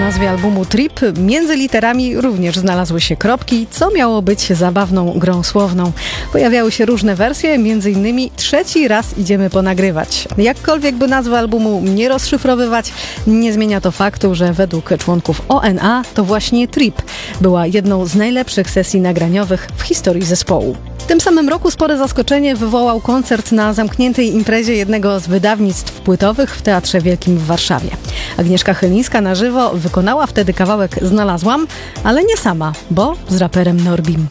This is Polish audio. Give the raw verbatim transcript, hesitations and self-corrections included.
nazwie albumu Trip między literami również znalazły się kropki, co miało być zabawną grą słowną. Pojawiały się różne wersje, między innymi trzeci raz idziemy ponagrywać. Jakkolwiek by nazwę albumu nie rozszyfrowywać, nie zmienia to faktu, że według członków O N A to właśnie Trip była jedną z najlepszych sesji nagraniowych w historii zespołu. W tym samym roku spore zaskoczenie wywołał koncert na zamkniętej imprezie jednego z wydawnictw płytowych w Teatrze Wielkim w Warszawie. Agnieszka Chylińska na żywo wykonała wtedy kawałek Znalazłam, ale nie sama, bo z raperem Norbim.